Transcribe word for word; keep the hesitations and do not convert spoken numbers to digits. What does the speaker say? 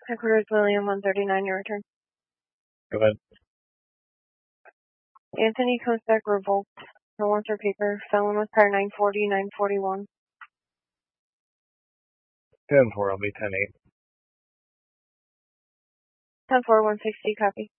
Headquarters William one thirty-nine, your return. Go ahead. Anthony Kostek revoked. No answer paper. Felon with car nine forty, nine forty-one. ten four, I'll be ten eight. ten four, one sixty, copy.